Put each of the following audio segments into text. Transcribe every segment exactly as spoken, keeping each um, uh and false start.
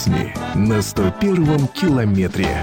песни на сто первом километре.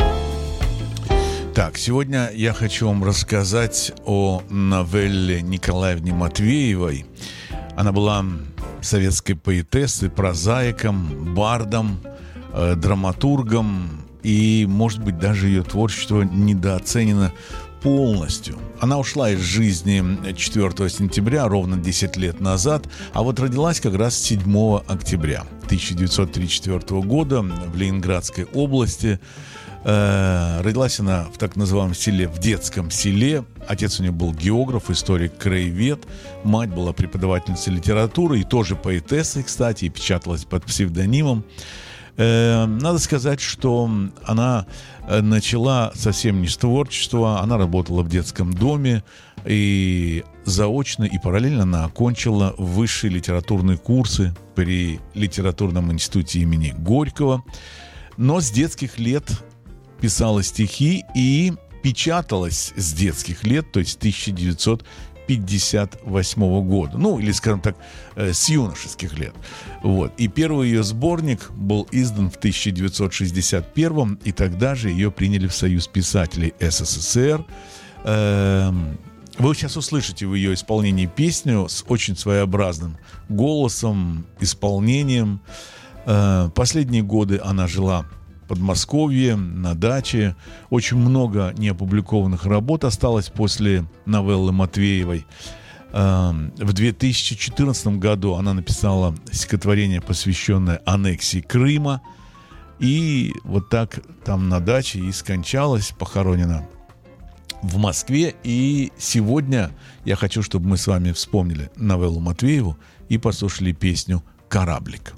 Так, сегодня я хочу вам рассказать о Навелле Николаевне Матвеевой. Она была советской поэтессой, прозаиком, бардом, э, драматургом. И, может быть, даже ее творчество недооценено полностью. Она ушла из жизни четвёртого сентября, ровно десять лет назад, а вот родилась как раз седьмого октября тысяча девятьсот тридцать четвёртого года в Ленинградской области. Э, родилась она в так называемом селе, в детском селе. Отец у нее был географ, историк, краевед. Мать была преподавательницей литературы и тоже поэтессой, кстати, и печаталась под псевдонимом. Надо сказать, что она начала совсем не с творчества. Она работала в детском доме и заочно и параллельно она окончила высшие литературные курсы при литературном институте имени Горького. Но с детских лет писала стихи и печаталась с детских лет, то есть с тысяча девятьсот пятьдесят восьмого года, ну или, скажем так, э, с юношеских лет. Вот. И первый ее сборник был издан в тысяча девятьсот шестьдесят первом, и тогда же ее приняли в Союз писателей СССР. Эм, вы сейчас услышите в ее исполнении песню с очень своеобразным голосом, исполнением. Э, последние годы она жила в Подмосковье, на даче. Очень много неопубликованных работ осталось после Навеллы Матвеевой. В две тысячи четырнадцатом году она написала стихотворение, посвященное аннексии Крыма. И вот так там на даче и скончалась, похоронена в Москве. И сегодня я хочу, чтобы мы с вами вспомнили Навеллу Матвееву и послушали песню «Кораблик».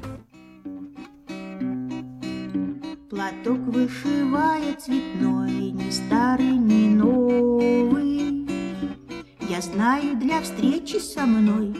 Платок вышивает цветной, ни старый, ни новый. Я знаю, для встречи со мной